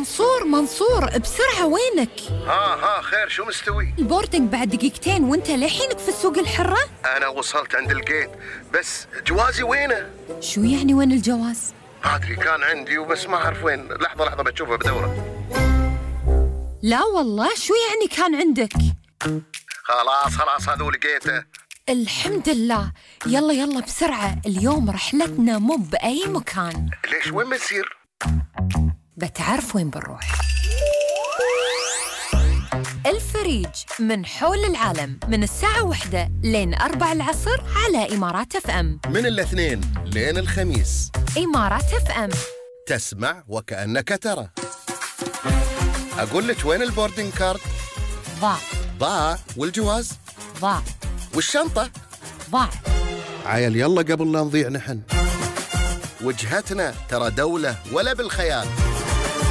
منصور بسرعة وينك؟ ها خير، شو مستوي؟ البوردنج بعد دقيقتين وانت للحينك في السوق الحرة؟ أنا وصلت عند الجيت، بس جوازي وينه؟ شو يعني وين الجواز؟ ما أدري، كان عندي وبس ما أعرف وين. لحظة بتشوفه بدوره. لا والله، شو يعني كان عندك؟ خلاص هذا لقيته. الحمد لله. يلا بسرعة، اليوم رحلتنا مو بأي مكان. ليش، وين بنسير؟ بتعرف وين بنروح؟ الفريج من حول العالم من الساعة 1 لين 4 العصر على إمارات FM. من الاثنين لين الخميس. إمارات FM، تسمع وكأنك ترى. أقول لك وين البوردنج كارد؟ ضاع. والجواز؟ ضاع. والشنطة؟ ضاعت. عيل يلا قبل لا نضيع نحن. وجهتنا ترى دولة ولا بالخيال.